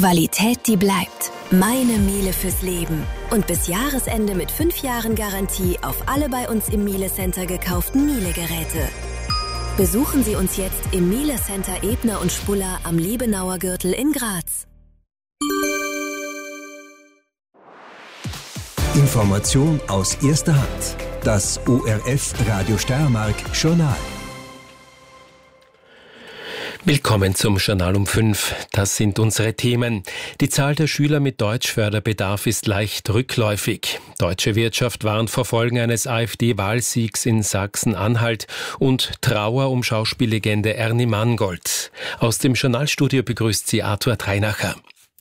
Qualität, die bleibt. Meine Miele fürs Leben. Und bis Jahresende mit 5 Jahren Garantie auf alle bei uns im Miele Center gekauften Miele-Geräte. Besuchen Sie uns jetzt im Miele Center Ebner und Spuller am Liebenauer Gürtel in Graz. Information aus erster Hand. Das ORF Radio Steiermark Journal. Willkommen zum Journal um 5. Das sind unsere Themen. Die Zahl der Schüler mit Deutschförderbedarf ist leicht rückläufig. Deutsche Wirtschaft warnt vor Folgen eines AfD-Wahlsiegs in Sachsen-Anhalt und Trauer um Schauspiellegende Ernie Mangold. Aus dem Journalstudio begrüßt sie Arthur Treinacher.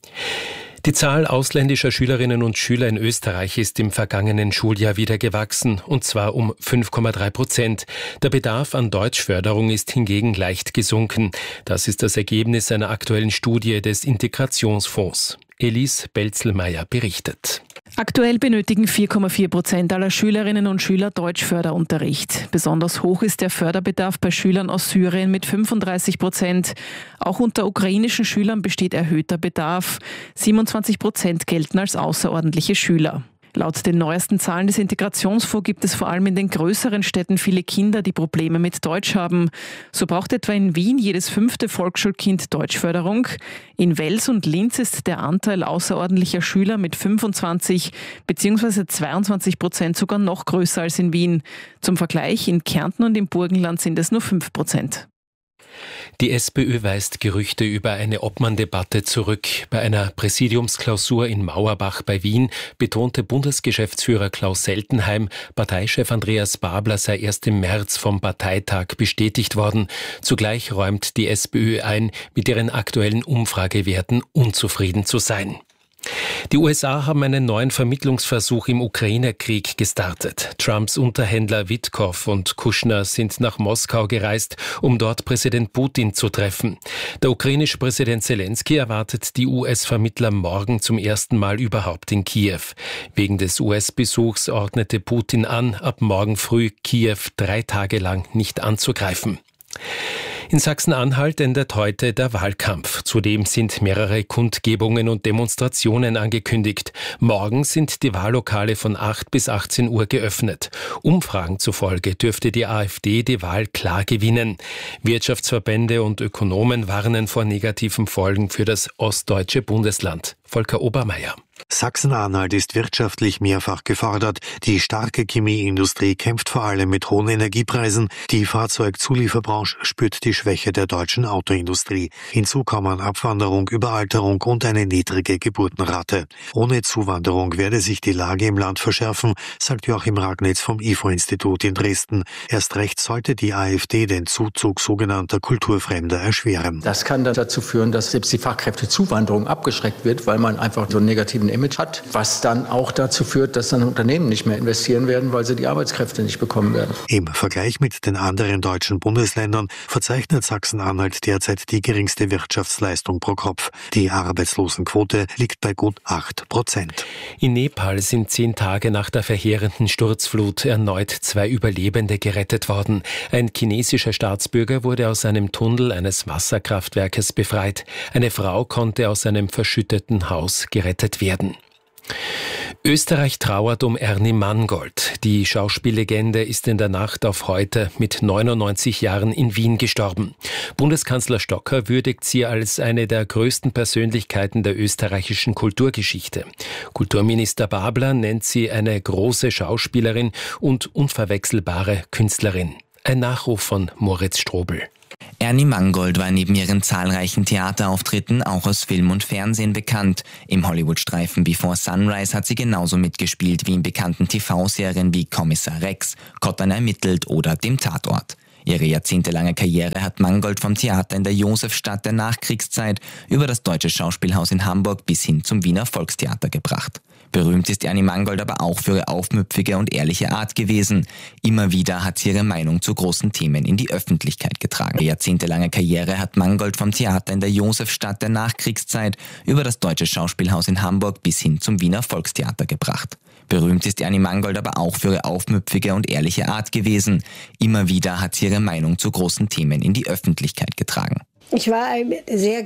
Die Zahl ausländischer Schülerinnen und Schüler in Österreich ist im vergangenen Schuljahr wieder gewachsen, und zwar um 5,3%. Der Bedarf an Deutschförderung ist hingegen leicht gesunken. Das ist das Ergebnis einer aktuellen Studie des Integrationsfonds. Elise Belzelmeier berichtet. Aktuell benötigen 4,4% aller Schülerinnen und Schüler Deutschförderunterricht. Besonders hoch ist der Förderbedarf bei Schülern aus Syrien mit 35%. Auch unter ukrainischen Schülern besteht erhöhter Bedarf. 27% gelten als außerordentliche Schüler. Laut den neuesten Zahlen des Integrationsfonds gibt es vor allem in den größeren Städten viele Kinder, die Probleme mit Deutsch haben. So braucht etwa in Wien jedes 5. Volksschulkind Deutschförderung. In Wels und Linz ist der Anteil außerordentlicher Schüler mit 25 bzw. 22% sogar noch größer als in Wien. Zum Vergleich, in Kärnten und im Burgenland sind es nur 5%. Die SPÖ weist Gerüchte über eine Obmann-Debatte zurück. Bei einer Präsidiumsklausur in Mauerbach bei Wien betonte Bundesgeschäftsführer Klaus Seltenheim, Parteichef Andreas Babler sei erst im März vom Parteitag bestätigt worden. Zugleich räumt die SPÖ ein, mit ihren aktuellen Umfragewerten unzufrieden zu sein. Die USA haben einen neuen Vermittlungsversuch im Ukraine-Krieg gestartet. Trumps Unterhändler Witkow und Kushner sind nach Moskau gereist, um dort Präsident Putin zu treffen. Der ukrainische Präsident Zelensky erwartet die US-Vermittler morgen zum ersten Mal überhaupt in Kiew. Wegen des US-Besuchs ordnete Putin an, ab morgen früh Kiew 3 Tage lang nicht anzugreifen. In Sachsen-Anhalt endet heute der Wahlkampf. Zudem sind mehrere Kundgebungen und Demonstrationen angekündigt. Morgen sind die Wahllokale von 8 bis 18 Uhr geöffnet. Umfragen zufolge dürfte die AfD die Wahl klar gewinnen. Wirtschaftsverbände und Ökonomen warnen vor negativen Folgen für das ostdeutsche Bundesland. Volker Obermeier. Sachsen-Anhalt ist wirtschaftlich mehrfach gefordert. Die starke Chemieindustrie kämpft vor allem mit hohen Energiepreisen. Die Fahrzeugzulieferbranche spürt die Schwäche der deutschen Autoindustrie. Hinzu kommen Abwanderung, Überalterung und eine niedrige Geburtenrate. Ohne Zuwanderung werde sich die Lage im Land verschärfen, sagt Joachim Ragnitz vom IFO-Institut in Dresden. Erst recht sollte die AfD den Zuzug sogenannter Kulturfremder erschweren. Das kann dann dazu führen, dass selbst die Fachkräftezuwanderung abgeschreckt wird, weil man einfach so einen negativen Image hat, was dann auch dazu führt, dass dann Unternehmen nicht mehr investieren werden, weil sie die Arbeitskräfte nicht bekommen werden. Im Vergleich mit den anderen deutschen Bundesländern verzeichnet Sachsen-Anhalt derzeit die geringste Wirtschaftsleistung pro Kopf. Die Arbeitslosenquote liegt bei gut 8%. In Nepal sind 10 Tage nach der verheerenden Sturzflut erneut 2 Überlebende gerettet worden. Ein chinesischer Staatsbürger wurde aus einem Tunnel eines Wasserkraftwerkes befreit. Eine Frau konnte aus einem verschütteten Haus gerettet werden. Österreich trauert um Ernie Mangold. Die Schauspiellegende ist in der Nacht auf heute mit 99 Jahren in Wien gestorben. Bundeskanzler Stocker würdigt sie als eine der größten Persönlichkeiten der österreichischen Kulturgeschichte. Kulturminister Babler nennt sie eine große Schauspielerin und unverwechselbare Künstlerin. Ein Nachruf von Moritz Strobel. Ernie Mangold war neben ihren zahlreichen Theaterauftritten auch aus Film und Fernsehen bekannt. Im Hollywood-Streifen Before Sunrise hat sie genauso mitgespielt wie in bekannten TV-Serien wie Kommissar Rex, Kottern ermittelt oder dem Tatort. Ihre jahrzehntelange Karriere hat Mangold vom Theater in der Josefstadt der Nachkriegszeit über das Deutsche Schauspielhaus in Hamburg bis hin zum Wiener Volkstheater gebracht. Berühmt ist Ernie Mangold aber auch für ihre aufmüpfige und ehrliche Art gewesen. Immer wieder hat sie ihre Meinung zu großen Themen in die Öffentlichkeit getragen. Ihre jahrzehntelange Karriere hat Mangold vom Theater in der Josefstadt der Nachkriegszeit über das Deutsche Schauspielhaus in Hamburg bis hin zum Wiener Volkstheater gebracht. Berühmt ist Ernie Mangold aber auch für ihre aufmüpfige und ehrliche Art gewesen. Immer wieder hat sie ihre Meinung zu großen Themen in die Öffentlichkeit getragen. Ich war ein sehr